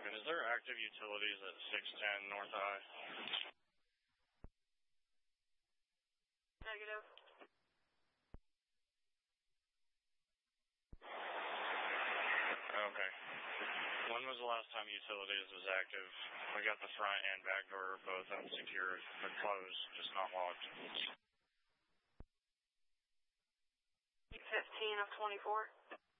Is there active utilities at 610 North I? Negative. Okay. When was the last time utilities was active? We got the front and back door both unsecured, but closed, just not locked. 15 of 24.